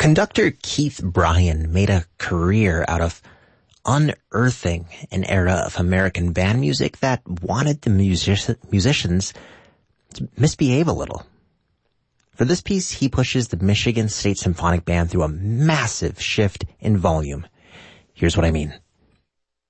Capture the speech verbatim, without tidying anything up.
Conductor Keith Bryan made a career out of unearthing an era of American band music that wanted the music- musicians to misbehave a little. For this piece, he pushes the Michigan State Symphonic Band through a massive shift in volume. Here's what I mean.